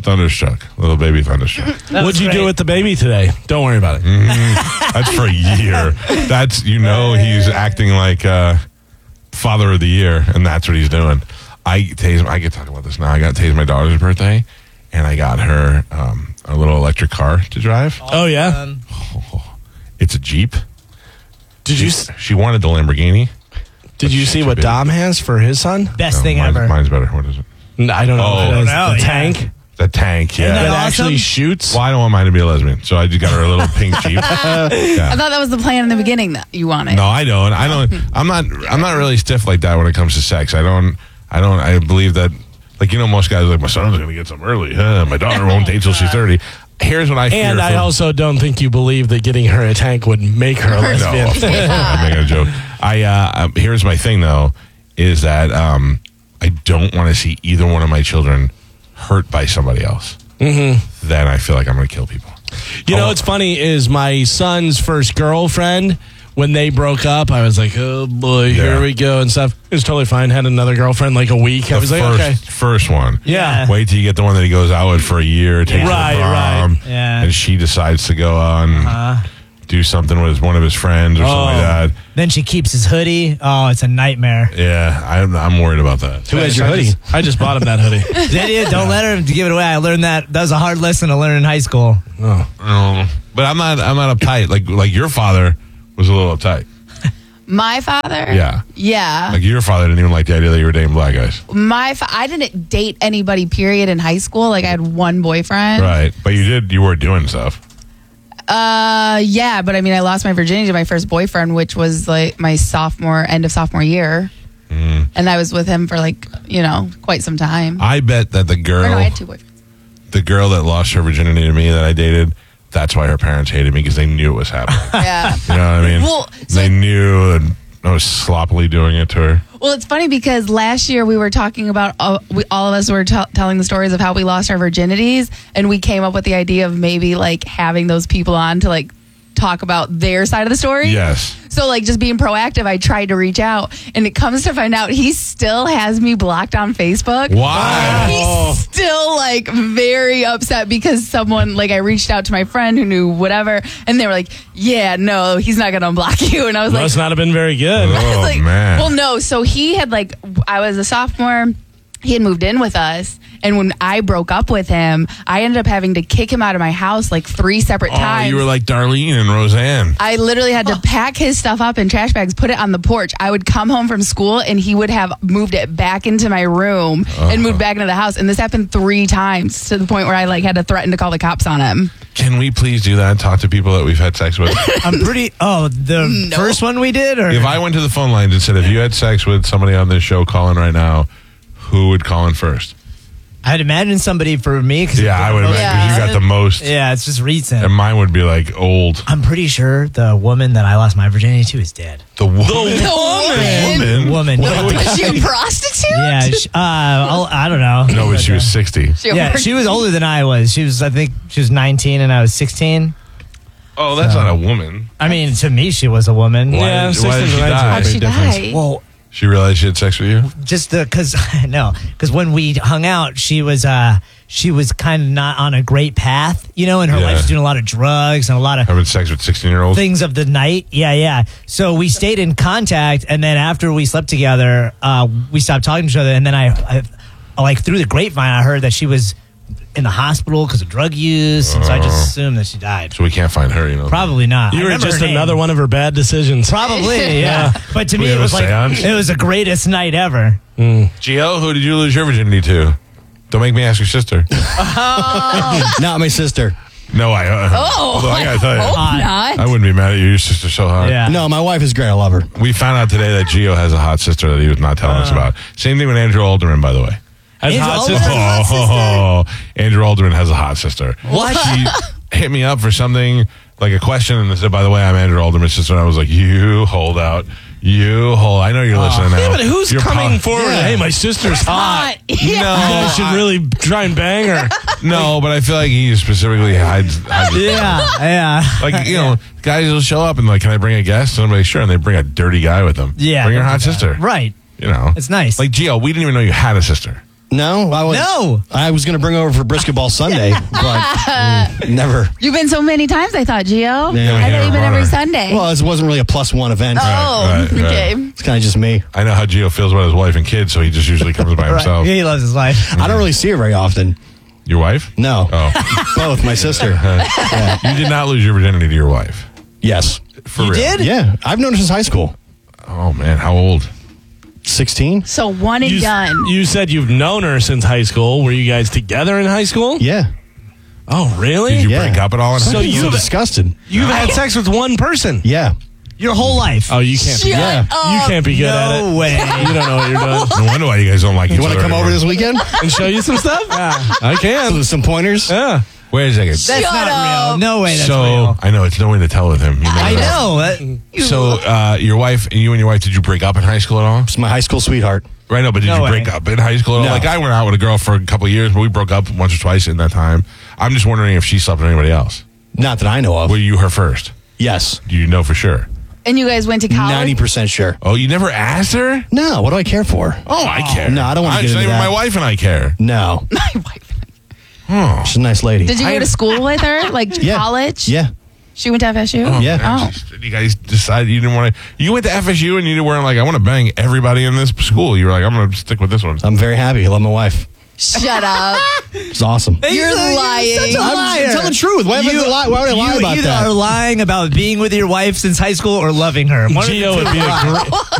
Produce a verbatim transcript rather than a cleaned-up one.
Thunderstruck. Little baby Thunderstruck. What'd you great. do with the baby today? Don't worry about it. Mm, that's for a year. That's, you know, he's acting like uh, father of the year, and that's what he's doing. I tased, I can talk about this now. I got tased my daughter's birthday, and I got her um, a little electric car to drive. Oh, yeah? Um, Oh, it's a Jeep. Did you She, she wanted the Lamborghini. Did you see what big. Dom has for his son? best No, thing mine's, ever. mine's better. What is it? No, I don't know. Oh, what it I is. don't know, the yeah. tank The tank, yeah. Isn't that that actually awesome? shoots. Well, I don't want mine to be a lesbian, so I just got her a little pink Jeep. I Yeah. thought that was the plan in the beginning that you wanted. No, I don't. I don't. I'm not. I'm not really stiff like that when it comes to sex. I don't. I don't. I believe that. Like, you know, most guys are like, my son's going to get some early. Huh? My daughter won't date till she's thirty. Here's what I fear. And I from- also don't think you believe that getting her a tank would make her a No, lesbian. of course not. I'm making a joke. I uh, um, here's my thing though, is that um, I don't want to see either one of my children hurt by somebody else. Mm-hmm. Then I feel like I'm going to kill people. You know Oh. what's funny is my son's first girlfriend, when they broke up, I was like, oh boy, Yeah. here we go and stuff. It was totally fine. Had another girlfriend like a week. I The was like, first, okay. first one. Yeah. Wait till you get the one that he goes out with for a year, takes Right, her to prom, right. Yeah. and she decides to go on Uh, do something with one of his friends or something like Oh. that. then she keeps his hoodie. Oh, it's a nightmare. Yeah, I'm, I'm worried about that. Who has your I hoodie? just, I just bought him that hoodie. Did you? Don't let her give it away. I learned that. That was a hard lesson to learn in high school. Oh. Um, but I'm not. I'm not uptight. Like like your father was a little uptight. My father? Yeah. Yeah. Like your father didn't even like the idea that you were dating black guys. My fa- I didn't date anybody, period, in high school. Like, I had one boyfriend. Right. But you did. You were doing stuff. Uh, yeah, but I mean, I lost my virginity to my first boyfriend, which was like my sophomore, end of sophomore year. Mm. And I was with him for like, you know, quite some time. I bet that the girl, Or no, I had two boyfriends. the girl that lost her virginity to me that I dated, that's why her parents hated me because they knew it was happening. Yeah. You know what I mean? Well, so- they knew that I was sloppily doing it to her. Well, it's funny because last year we were talking about, uh, we, all of us were t- telling the stories of how we lost our virginities, and we came up with the idea of maybe like having those people on to like talk about their side of the story. Yes. So like just being proactive, I tried to reach out, and it comes to find out he still has me blocked on Facebook. Why? He's still like very upset because someone, like, I reached out to my friend who knew whatever, and they were like, yeah, no, he's not going to unblock you. And I was like, Must not have been very good. Oh, I was like, man. well, no. So he had like, I was a sophomore. He had moved in with us, and when I broke up with him, I ended up having to kick him out of my house like three separate Oh, times. you were like Darlene and Roseanne. I literally had to pack his stuff up in trash bags, put it on the porch. I would come home from school, and he would have moved it back into my room and moved back into the house. And this happened three times to the point where I like had to threaten to call the cops on him. Can we please do that and talk to people that we've had sex with? I'm pretty. Oh, the No. first one we did, or If I went to the phone lines and said, if you had sex with somebody on this show, call in right now, who would call in first? I'd imagine somebody for me. Cause Yeah, I would imagine 'cause Yeah. you got the most. Yeah, it's just recent. And mine would be like old. I'm pretty sure the woman that I lost my virginity to is dead. The woman. The woman. Woman. What would- Was she a prostitute? Yeah, she, uh, I'll, I don't know. No, but she was sixty. She Yeah, worked- she was older than I was. She was, I think, she was nineteen and I was sixteen. Oh, that's not a woman. I mean, to me, she was a woman. Why Yeah, did- why did sixteen she to nineteen. die? How'd she difference. die? Well, She realized she had sex with you? just the because no, because when we hung out, she was uh she was kind of not on a great path, you know, and her Yeah. life was doing a lot of drugs and a lot of Having sex with sixteen-year-olds? things of the night. Yeah, yeah. So we stayed in contact, and then after we slept together, uh, we stopped talking to each other. And then I, I like through the grapevine, I heard that she was in the hospital because of drug use, and so I just Oh. assumed that she died. So we can't find her, you know? Probably not. I You were remember just her name. another one of her bad decisions. Probably, yeah. But to We me, have it a was like seance? it was the greatest night ever. Gio, who did you lose your virginity to? Don't make me ask your sister. Not my sister. No, I. Uh, Oh, although I gotta tell you, hope Hot. not. I wouldn't be mad at you. Your sister's so hot. Yeah. No, my wife is great. I love her. We found out today that Gio has a hot sister that he was not telling Uh. us about. Same thing with Andrew Alderman, by the way. As Angel hot Alderman? sister. Hot sister? Oh, Andrew Alderman has a hot sister. What? She hit me up for something, like a question, and said, by the way, I'm Andrew Alderman's sister. And I was like, you hold out. You hold. I know you're listening now. Yeah, but who's You're coming po- forward? Yeah. Hey, my sister's hot. Hot. Yeah. You guys should I- really try and bang her. No, but I feel like he specifically hides. hides Yeah, yeah. Like, you know, guys will show up and like, can I bring a guest? And I'm like, sure. And they bring a dirty guy with them. Yeah, Bring your don't hot do that. sister. Right. You know. It's nice. Like, Gio, we didn't even know you had a sister. No, I was, No. I was going to bring her over for brisket ball Sunday, but mm, never. You've been so many times, I thought, Gio. Yeah, I we thought never you've been brought every her. Sunday. Well, it wasn't really a plus one event. oh, right, right. okay. It's kind of just me. I know how Gio feels about his wife and kids, so he just usually comes by Right. himself. He loves his wife. I don't really see her very often. Your wife? No. Oh. Both, my sister. You did not lose your virginity to your wife. Yes. For You real. did? Yeah, I've known her since high school. Oh, man. How old? sixteen? So one and You, done. you said you've known her since high school. Were you guys together in high school? Yeah. Oh, really? Did you Yeah. break up at all? In So high you- school? So disgusted. You've had sex with one person. Yeah. Your whole life. Oh, you can't. Be, Shut Yeah. you up. can't be good at it. No way. You don't know what you're doing. No wonder why you guys don't like each You want other to come over anymore. this weekend? And show you some stuff? I can. Some, some pointers? Yeah. Wait a second. That's Shut not up. real. No way that's so, real. I know, it's no way to tell with him. You I that. know. That- So, uh, your wife, you and your wife, did you break up in high school at all? It's my high school sweetheart. Right, no, but did No you way. break up in high school at all? No. Like, I went out with a girl for a couple of years, but we broke up once or twice in that time. I'm just wondering if she slept with anybody else. Not that I know of. Were you her first? Yes. Do you know for sure? And you guys went to college? ninety percent sure. Oh, you never asked her? No, what do I care for? Oh, I care. No, I don't wanna I- get it's not into even that. my wife and I care. No. My wife. Oh. She's a nice lady. Did you I- go to school with her? Like Yeah. college? Yeah. She went to F S U? Oh, Yeah. man, Oh. just- You guys decided you didn't want to. You went to F S U and you weren't like, I want to bang everybody in this school. You were like, I'm going to stick with this one. I'm very happy. I love my wife. Shut up. It's awesome. You're lying. Such a I'm liar. tell the truth. Why, would I lie, why would I lie you about either that? are lying about being with your wife since high school or loving her. One of the Gio two would be a lies. great.